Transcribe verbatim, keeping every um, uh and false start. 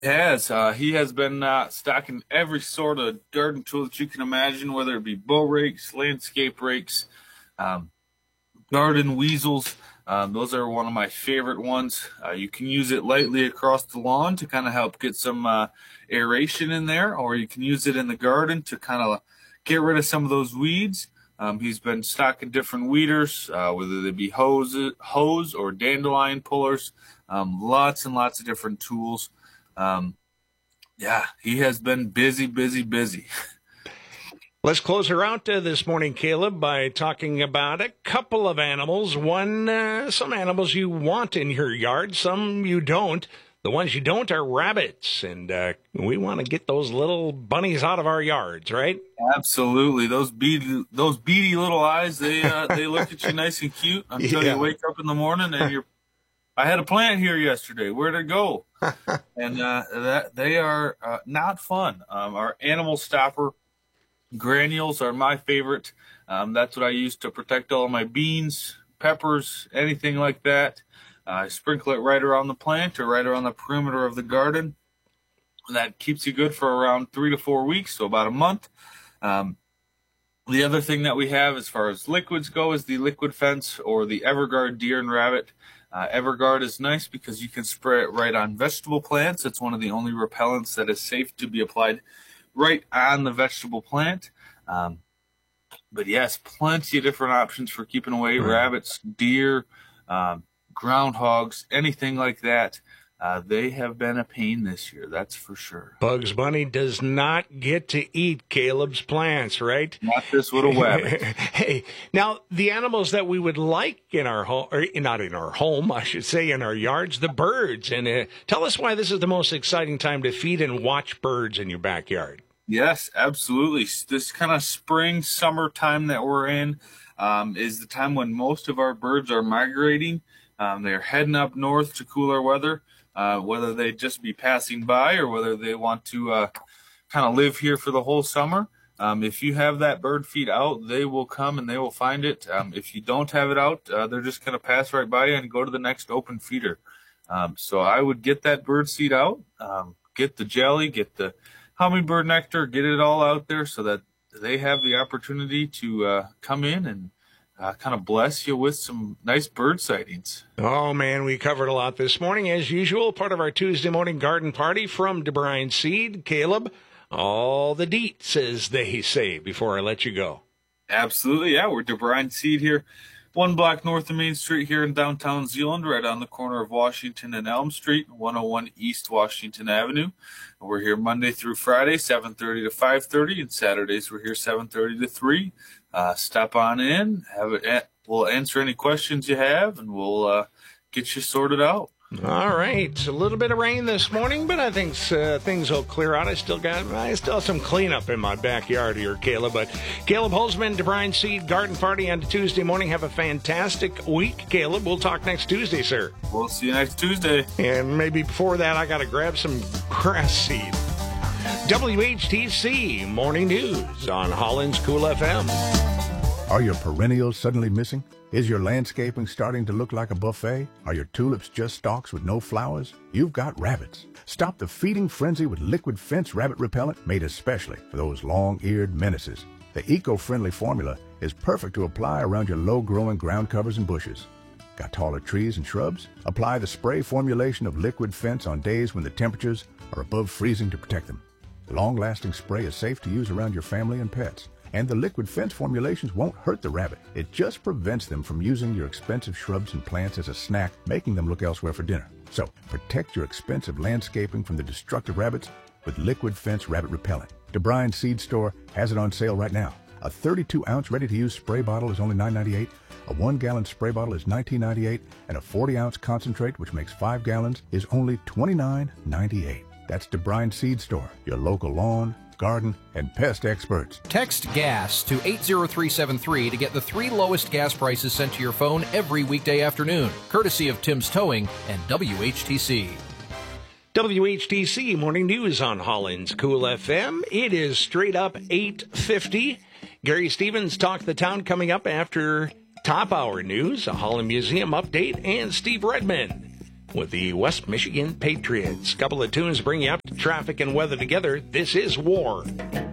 Has. Uh, he has been uh, stocking every sort of garden tool that you can imagine, whether it be bow rakes, landscape rakes, um, garden weasels. Um, those are one of my favorite ones. Uh, you can use it lightly across the lawn to kind of help get some uh, aeration in there, or you can use it in the garden to kind of get rid of some of those weeds. Um, he's been stocking different weeders, uh, whether they be hose, hose or dandelion pullers. Um, lots and lots of different tools. Um, yeah, he has been busy, busy, busy. Let's close her out uh, this morning, Caleb, by talking about a couple of animals. One, uh, some animals you want in your yard, some you don't. The ones you don't are rabbits, and uh, we want to get those little bunnies out of our yards, right? Absolutely. Those beady, those beady little eyes, they uh, they look at you nice and cute until yeah. you wake up in the morning and you're, I had a plant here yesterday. Where'd it go? and uh, that they are uh, not fun. Um, our animal stopper granules are my favorite. Um, that's what I use to protect all of my beans, peppers, anything like that. Uh, I sprinkle it right around the plant or right around the perimeter of the garden. That keeps you good for around three to four weeks, so about a month. Um, the other thing that we have as far as liquids go is the liquid fence or the Everguard deer and rabbit. Uh, Everguard is nice because you can spray it right on vegetable plants. It's one of the only repellents that is safe to be applied right on the vegetable plant. Um, but yes, plenty of different options for keeping away right. rabbits, deer, um, groundhogs, anything like that. Uh, they have been a pain this year, that's for sure. Bugs Bunny does not get to eat Caleb's plants, right? Not this little wabbit. Hey, now, the animals that we would like in our home, or not in our home, I should say, in our yards, the birds. And uh, tell us why this is the most exciting time to feed and watch birds in your backyard. Yes, absolutely. This kind of spring, summer time that we're in um, is the time when most of our birds are migrating. Um, they're heading up north to cooler weather. Uh, whether they just be passing by or whether they want to uh, kind of live here for the whole summer. Um, if you have that bird feed out, they will come and they will find it. Um, if you don't have it out, uh, they're just going to pass right by you and go to the next open feeder. Um, so I would get that bird seed out, um, get the jelly, get the hummingbird nectar, get it all out there so that they have the opportunity to uh, come in and Uh, kind of bless you with some nice bird sightings. Oh, man, we covered a lot this morning. As usual, part of our Tuesday morning garden party from DeBrine Seed. Caleb, all the deets, as they say, before I let you go. Absolutely, yeah. We're DeBrine Seed here, one block north of Main Street here in downtown Zeeland, right on the corner of Washington and Elm Street, one oh one East Washington Avenue. We're here Monday through Friday, seven thirty to five thirty, and Saturdays we're here seven thirty to three. Uh, stop on in. Have it. We'll answer any questions you have, and we'll uh, get you sorted out. All right. A little bit of rain this morning, but I think uh, things will clear out. I still got, I still have some cleanup in my backyard here, Caleb. But Caleb Holzman, DeBrine Seed Garden Party on Tuesday morning. Have a fantastic week, Caleb. We'll talk next Tuesday, sir. We'll see you next Tuesday. And maybe before that, I got to grab some grass seed. W H T C Morning News on Holland's Cool F M. Are your perennials suddenly missing? Is your landscaping starting to look like a buffet? Are your tulips just stalks with no flowers? You've got rabbits. Stop the feeding frenzy with Liquid Fence Rabbit Repellent made especially for those long-eared menaces. The eco-friendly formula is perfect to apply around your low-growing ground covers and bushes. Got taller trees and shrubs? Apply the spray formulation of Liquid Fence on days when the temperatures are above freezing to protect them. The long-lasting spray is safe to use around your family and pets. And the Liquid Fence formulations won't hurt the rabbit. It just prevents them from using your expensive shrubs and plants as a snack, making them look elsewhere for dinner. So, protect your expensive landscaping from the destructive rabbits with Liquid Fence Rabbit Repellent. DeBrine Seed Store has it on sale right now. A thirty-two ounce ready-to-use spray bottle is only nine ninety-eight, a one gallon spray bottle is nineteen ninety-eight, and a forty ounce concentrate, which makes five gallons, is only twenty-nine ninety-eight. That's DeBrine Seed Store, your local lawn, garden, and pest experts. Text GAS to eight zero three seven three to get the three lowest gas prices sent to your phone every weekday afternoon, courtesy of Tim's Towing and W H T C. W H T C Morning News on Holland's Cool F M. It is straight up eight fifty. Gary Stevens Talk the Town coming up after Top Hour News, a Holland Museum update, and Steve Redmond. with the West Michigan Patriots. Couple of tunes bring you up to traffic and weather together. This is W A R.